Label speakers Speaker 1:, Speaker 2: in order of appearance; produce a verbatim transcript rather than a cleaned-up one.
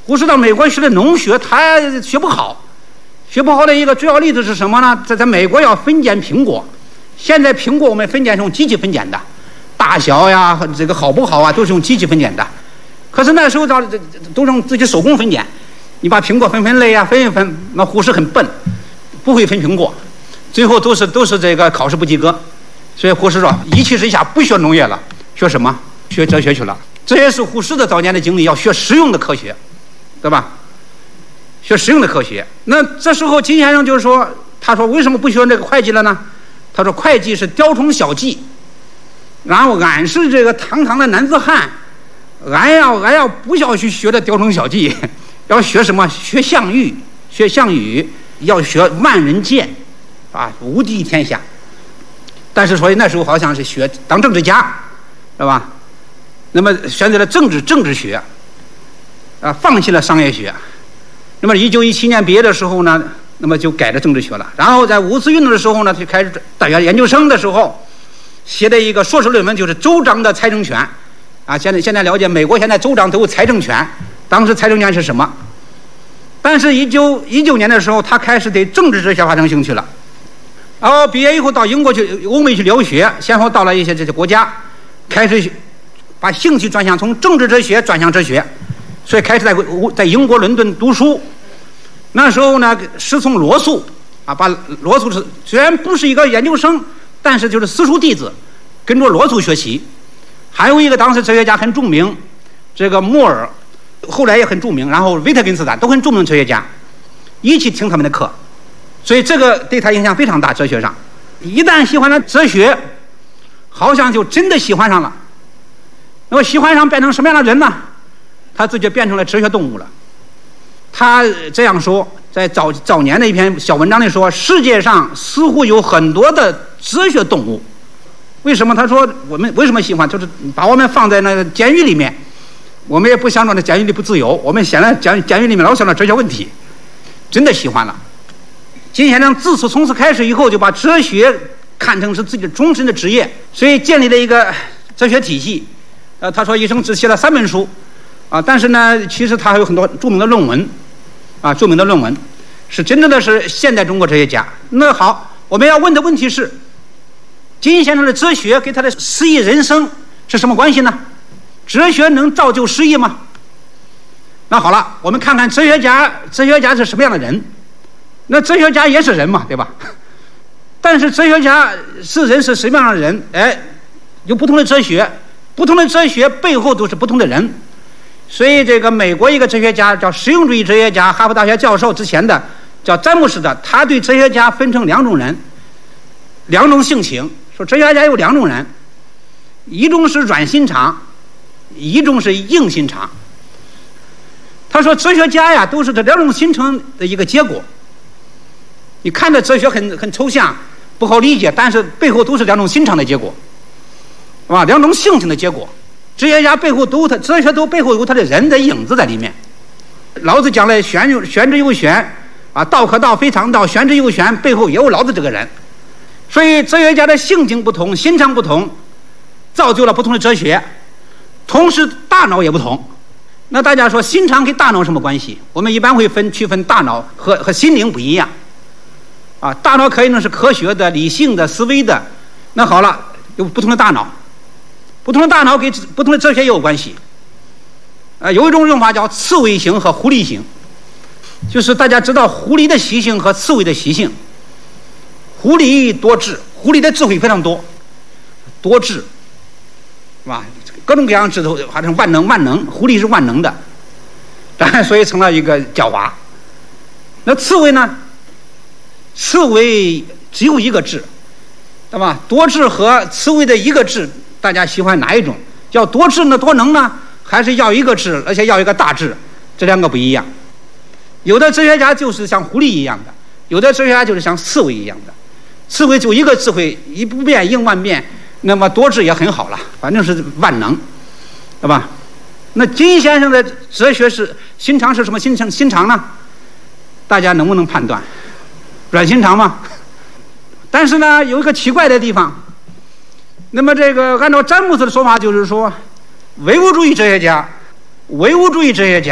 Speaker 1: 胡适到美国学的农学，他学不好，学不好的一个主要例子是什么呢？在在美国要分拣苹果，现在苹果我们分拣是用机器分拣的，大小呀，这个好不好啊，都是用机器分拣的。可是那时候到这都是用自己手工分拣，你把苹果分分类呀，分一分，那胡适很笨，不会分苹果，最后都是都是这个考试不及格。所以胡适说，一气之下不学农业了，学什么？学哲学去了。这也是胡适的早年的经历，要学实用的科学，对吧？学实用的科学。那这时候金先生就是说，他说为什么不学这个会计了呢？他说会计是雕虫小技，然后俺是这个堂堂的男子汉，俺要俺要不要去学的雕虫小技，要学什么？学项羽，学项羽，要学万人剑，啊，无敌天下。但是所以那时候好像是学当政治家，是吧？那么选择了政治政治学，啊，放弃了商业学。那么一九一七年毕业的时候呢，那么就改了政治学了。然后在五四运动的时候呢，就开始大学研究生的时候，写的一个硕士论文就是州长的财政权。啊，现在现在了解美国现在州长都有财政权，当时财政权是什么？但是，一九一九年的时候，他开始对政治哲学发生兴趣了。然后毕业以后到英国去、欧美去留学，先后到了一些这些国家，开始把兴趣转向从政治哲学转向哲学，所以开始在在英国伦敦读书。那时候呢，师从罗素啊，把罗素是虽然不是一个研究生，但是就是私塾弟子，跟着罗素学习。还有一个当时哲学家很著名，这个莫尔，后来也很著名，然后维特根斯坦都很著名哲学家，一起听他们的课。所以这个对他影响非常大，哲学上，一旦喜欢了哲学，好像就真的喜欢上了。那么喜欢上变成什么样的人呢？他自己变成了哲学动物了。他这样说，在早早年的一篇小文章里说，世界上似乎有很多的哲学动物。为什么？他说我们为什么喜欢？就是把我们放在那个监狱里面，我们也不想着那监狱里不自由，我们现在监监狱里面老想着哲学问题，真的喜欢了。金先生自此从此开始以后，就把哲学看成是自己的终身的职业，所以建立了一个哲学体系。呃，他说一生只写了三本书，啊，但是呢，其实他还有很多著名的论文，啊，著名的论文，是真正的是现代中国哲学家。那好，我们要问的问题是，金先生的哲学跟他的诗意人生是什么关系呢？哲学能造就诗意吗？那好了，我们看看哲学家，哲学家是什么样的人？那哲学家也是人嘛，对吧？但是哲学家是人是什么样的人？哎，有不同的哲学，不同的哲学背后都是不同的人。所以这个美国一个哲学家叫实用主义哲学家，哈佛大学教授之前的叫詹姆斯的，他对哲学家分成两种人，两种性情，说哲学家有两种人，一种是软心肠，一种是硬心肠。他说哲学家呀，都是这两种心肠的一个结果。你看着哲学很很抽象，不好理解，但是背后都是两种心肠的结果，是吧？两种性情的结果。哲学家背后都他哲学都背后有他的人的影子在里面。老子讲了玄玄之又玄啊，道可道非常道，玄之又玄，背后也有老子这个人。所以哲学家的性情不同，心肠不同，造就了不同的哲学，同时大脑也不同。那大家说心肠跟大脑什么关系？我们一般会分区分大脑和和心灵不一样啊，大脑可以呢是科学的、理性的、思维的。那好了，有不同的大脑，不同的大脑跟不同的哲学也有关系。啊，有一种用法叫刺猬型和狐狸型，就是大家知道狐狸的习性和刺猬的习性。狐狸多智，狐狸的智慧非常多，多智，是吧？各种各样智慧，好像万能万能，狐狸是万能的，当然所以成了一个狡猾。那刺猬呢？刺猬只有一个智，对吧？多智和刺猬的一个智，大家喜欢哪一种？要多智呢？多能呢？还是要一个智，而且要一个大智？这两个不一样。有的哲学家就是像狐狸一样的，有的哲学家就是像刺猬一样的。刺猬就一个智慧，一不变应万变，那么多智也很好了，反正是万能，对吧？那金先生的哲学是心肠是什么心肠心肠呢？大家能不能判断？软心肠吗？但是呢，有一个奇怪的地方。那么这个按照詹姆斯的说法，就是说，唯物主义哲学家，唯物主义哲学家。